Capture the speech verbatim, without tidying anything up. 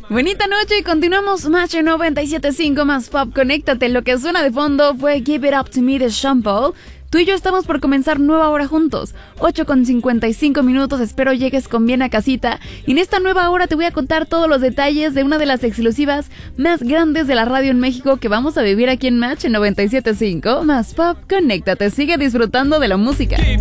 Bonita noche y continuamos Match noventa y siete punto cinco más pop. Conéctate, lo que suena de fondo fue Give It Up To Me de Sean Paul. Tú y yo estamos por comenzar nueva hora juntos, ocho con cincuenta y cinco minutos, espero llegues con bien a casita. Y en esta nueva hora te voy a contar todos los detalles de una de las exclusivas más grandes de la radio en México que vamos a vivir aquí en Match noventa y siete punto cinco más pop. Conéctate, sigue disfrutando de la música.